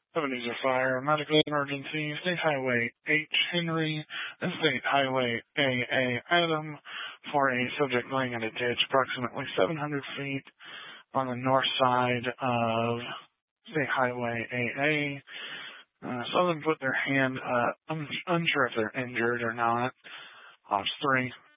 70s are fire, medical emergency, State Highway H. Henry, and State Highway AA Adam for a subject laying in a ditch approximately 700 feet on the north side of State Highway AA. Some of them put their hand up. I'm unsure if they're injured or not. Ops 3.